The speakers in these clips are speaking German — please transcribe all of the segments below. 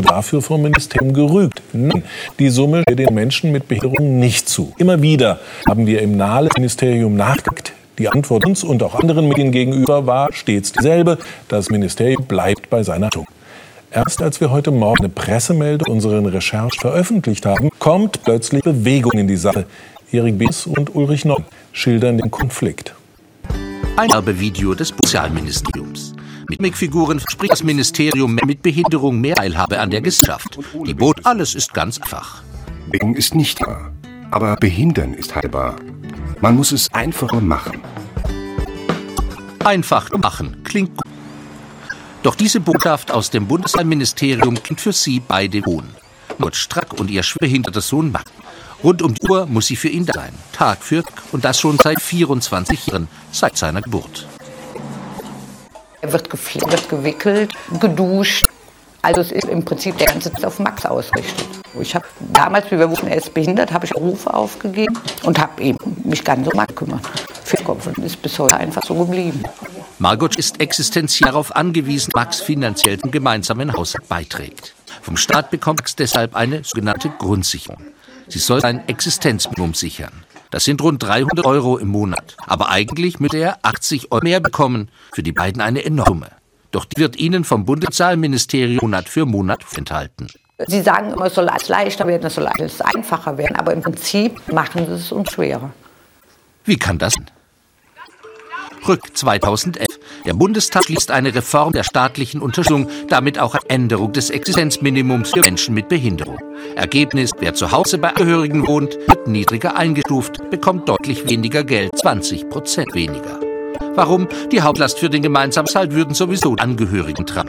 dafür vom Ministerium gerügt. Nein, die Summe steht den Menschen mit Behinderung nicht zu. Immer wieder haben wir im Nahles-Ministerium nachgefragt. Die Antwort uns und auch anderen Medien gegenüber war stets dieselbe. Das Ministerium bleibt bei seiner Haltung. Erst als wir heute Morgen eine Pressemeldung unseren Recherchen veröffentlicht haben, kommt plötzlich Bewegung in die Sache. Erik Bies und Ulrich Neumann schildern den Konflikt. Ein Werbevideo des Sozialministeriums. Mit Mimikfiguren verspricht das Ministerium mit Behinderung mehr Teilhabe an der Gesellschaft. Die Botschaft: alles ist ganz einfach. Behinderung ist nicht wahr, aber Behindern ist heilbar. Man muss es einfacher machen. Einfach machen klingt gut. Doch diese Botschaft aus dem Bundesministerium klingt für sie beide hohn. Margot Strack und ihr schwerbehinderter Sohn Max. Rund um die Uhr muss sie für ihn da sein, Tag für Tag, und das schon seit 24 Jahren, seit seiner Geburt. Er wird gepflegt, wird gewickelt, geduscht. Also es ist im Prinzip der ganze Zeit auf Max ausgerichtet. Ich habe damals, wie wir wussten, er ist behindert, habe ich Berufe aufgegeben und habe eben mich ganz um Max gekümmert. Für den Kopf und ist bis heute einfach so geblieben. Margot ist existenziell darauf angewiesen, Max finanziell zum gemeinsamen Haushalt beiträgt. Vom Staat bekommt Max deshalb eine sogenannte Grundsicherung. Sie soll sein Existenzminimum sichern. Das sind rund 300 € im Monat. Aber eigentlich müsste er 80 € mehr bekommen. Für die beiden eine enorme. Doch die wird ihnen vom Bundessozialministerium Monat für Monat enthalten. Sie sagen immer, es soll alles leichter werden, es soll alles einfacher werden. Aber im Prinzip machen sie es uns schwerer. Wie kann das sein? Rück 2011. Der Bundestag schließt eine Reform der staatlichen Unterstützung, damit auch eine Änderung des Existenzminimums für Menschen mit Behinderung. Ergebnis: wer zu Hause bei Angehörigen wohnt, wird niedriger eingestuft, bekommt deutlich weniger Geld, 20% weniger. Warum? Die Hauptlast für den gemeinsamen Haushalt würden sowieso die Angehörigen tragen.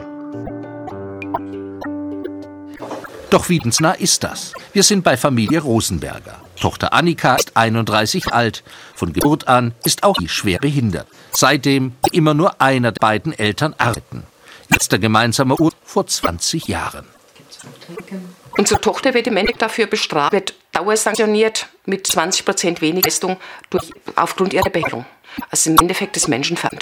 Doch wie nah ist das? Wir sind bei Familie Rosenberger. Tochter Annika ist 31 alt. Von Geburt an ist auch sie schwer behindert. Seitdem immer nur einer der beiden Eltern arbeiten. Letzter gemeinsamer Urlaub vor 20 Jahren. Unsere Tochter wird im Endeffekt dafür bestraft, wird dauersanktioniert mit 20% weniger Leistung aufgrund ihrer Behinderung. Also im Endeffekt ist Menschenfeind.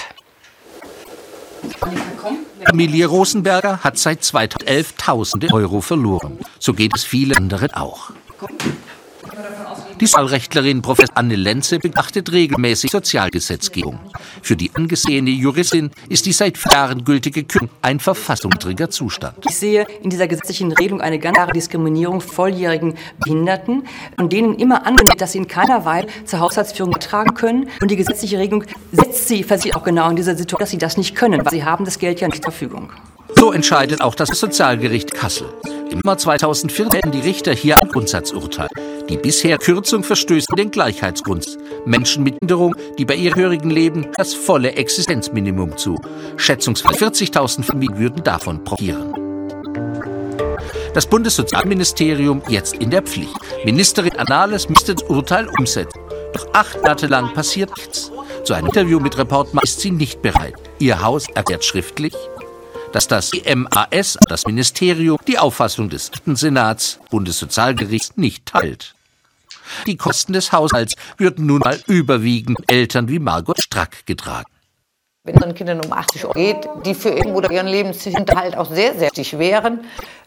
Familie Rosenberger hat seit 2011 Tausende € verloren. So geht es vielen anderen auch. Die Sozialrechtlerin Professor Anne Lenze beachtet regelmäßig Sozialgesetzgebung. Für die angesehene Juristin ist die seit 4 Jahren gültige Kürzung ein verfassungswidriger Zustand. Ich sehe in dieser gesetzlichen Regelung eine ganz klare Diskriminierung volljährigen Behinderten, von denen immer angenommen wird, dass sie in keiner Weise zur Haushaltsführung beitragen können. Und die gesetzliche Regelung setzt sie für sie auch genau in dieser Situation, dass sie das nicht können, weil sie haben das Geld ja nicht zur Verfügung. So entscheidet auch das Sozialgericht Kassel. Im Sommer 2004 fällten die Richter hier ein Grundsatzurteil. Die bisher Kürzung verstößt gegen den Gleichheitsgrund. Menschen mit Behinderung, die bei ihren Angehörigen leben, das volle Existenzminimum zu. Schätzungsweise 40.000 Familien würden davon profitieren. Das Bundessozialministerium jetzt in der Pflicht. Ministerin Nahles müsste das Urteil umsetzen. Doch 8 Monate lang passiert nichts. Zu einem Interview mit Reporter ist sie nicht bereit. Ihr Haus erklärt schriftlich, dass das BMAS, das Ministerium, die Auffassung des Senats, Bundessozialgerichts, nicht teilt. Die Kosten des Haushalts würden nun mal überwiegend Eltern wie Margot Strack getragen. Wenn es den Kindern um 80 € geht, die für ihn oder ihren Lebensunterhalt auch sehr, sehr wichtig wären,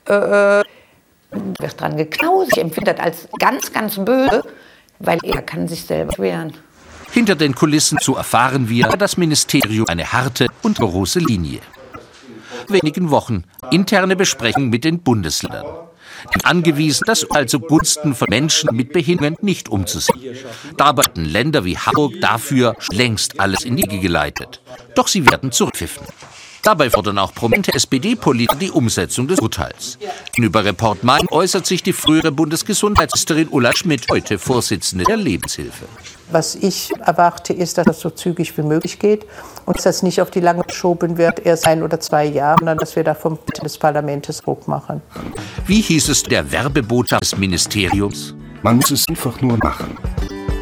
wird dran geknausert. Ich empfinde das als ganz, ganz böse, weil er kann sich selber wehren. Hinter den Kulissen, so erfahren wir, das Ministerium eine harte und große Linie. Wenigen Wochen interne Besprechung mit den Bundesländern. Die angewiesen, das also Gunsten von Menschen mit Behinderungen nicht umzusetzen. Dabei hatten Länder wie Hamburg dafür längst alles in die Wege geleitet. Doch sie werden zurückpfiffen. Dabei fordern auch prominente SPD-Politiker die Umsetzung des Urteils. Gegenüber Report Main äußert sich die frühere Bundesgesundheitsministerin Ulla Schmidt, heute Vorsitzende der Lebenshilfe. Was ich erwarte, ist, dass das so zügig wie möglich geht und dass das nicht auf die lange geschoben wird, erst 1 oder 2 Jahre, sondern dass wir da vom des Parlaments Druck machen. Wie hieß es der Werbebotschaft des Ministeriums? Man muss es einfach nur machen.